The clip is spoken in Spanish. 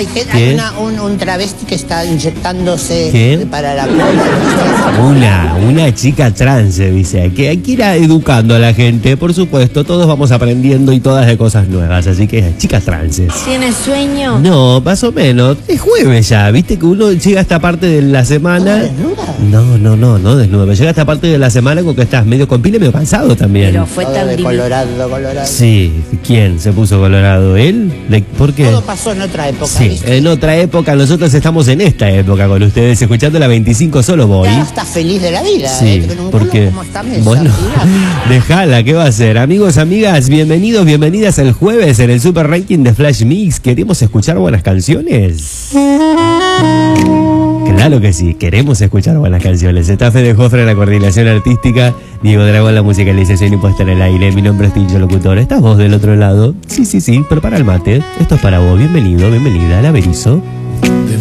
Hay un travesti que está inyectándose. ¿Qué? Para la cola. Una chica trans, dice, que hay que ir educando a la gente, por supuesto, todos vamos aprendiendo y todas de cosas nuevas, así que chicas transes. ¿Tienes sueño? No, más o menos, es jueves ya, viste que uno llega a esta parte de la semana. ¿Desnuda? No desnuda, pero llega a esta parte de la semana con que estás medio con pila y medio cansado también. Pero fue tan divino. Colorado. Sí, ¿quién se puso colorado? ¿Él? ¿Por qué? Todo pasó en otra época, Sí, ¿viste? en otra época, nosotros estamos en esta época con ustedes, escuchando la 25 solo voy. Ya estás feliz de la vida, Sí, con un porque, culo como esta mesa, bueno, mirá. déjala, ¿qué va a hacer? Amigos, amigas, bienvenidos, bienvenidas el jueves en el Super Ranking de Flash Mix. ¿Queremos escuchar buenas canciones? Claro que sí, queremos escuchar buenas canciones. Está Fede Jofre en la coordinación artística, Diego Dragón en la musicalización y puesta en el aire. Mi nombre es Tincho Locutor. ¿Estás vos del otro lado? Sí, prepara el mate. Esto es para vos. Bienvenido, bienvenida al Averizo.